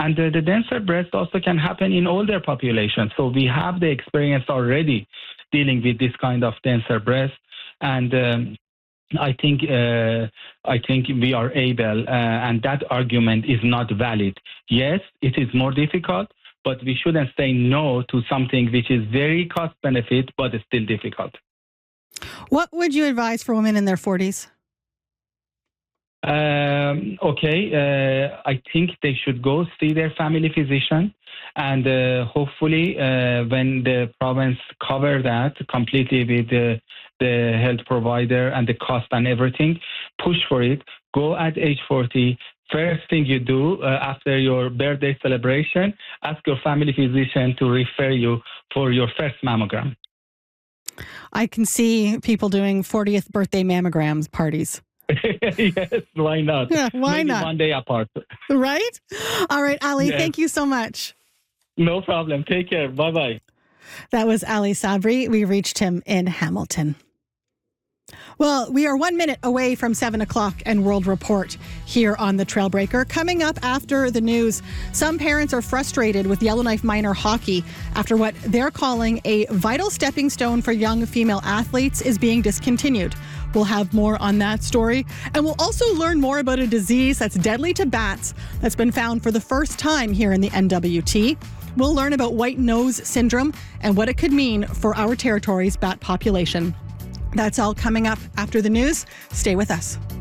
And the denser breast also can happen in older populations. So we have the experience already dealing with this kind of denser breast. And I think we are able, and that argument is not valid. Yes, it is more difficult, but we shouldn't say no to something which is very cost benefit, but it's still difficult. What would you advise for women in their 40s? I think they should go see their family physician, and hopefully when the province cover that completely with the health provider and the cost and everything, push for it. Go at age 40. First thing you do after your birthday celebration, ask your family physician to refer you for your first mammogram. I can see people doing 40th birthday mammograms parties. Yes, why not? Yeah, why Maybe not? one day apart. Right? All right, Ali, Yes. Thank you so much. No problem. Take care. Bye-bye. That was Ali Sabri. We reached him in Hamilton. Well, we are 1 minute away from 7 o'clock and World Report here on the Trailbreaker. Coming up after the news, some parents are frustrated with Yellowknife Minor hockey after what they're calling a vital stepping stone for young female athletes is being discontinued. We'll have more on that story. And we'll also learn more about a disease that's deadly to bats that's been found for the first time here in the NWT. We'll learn about white nose syndrome and what it could mean for our territory's bat population. That's all coming up after the news. Stay with us.